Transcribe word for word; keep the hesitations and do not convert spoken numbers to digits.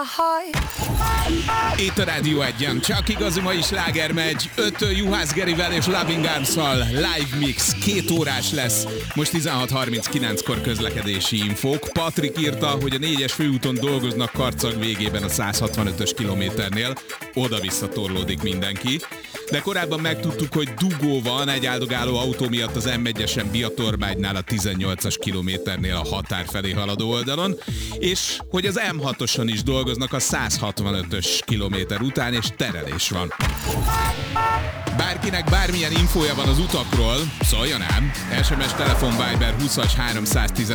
Itt a Rádió Egyen, csak igazi mai sláger megy, öt Juhász Gerivel és Loving Arms-szal, live mix, két órás lesz. Most tizenhat harminckilenckor közlekedési infók. Patrik írta, hogy a négyes főúton dolgoznak Karcag végében a száz hatvanötös kilométernél, oda-vissza torlódik mindenki. De korábban megtudtuk, hogy dugó van egy áldogáló autó miatt az em egyesen Biatormánynál a tizennyolcas kilométernél a határ felé haladó oldalon, és hogy az em hatoson is dolgoznak a száz hatvanötös kilométer után, és terelés van. Bárkinek bármilyen infója van az utakról, szóljon ám! es em es, telefon, Viber húszas háromszáztíz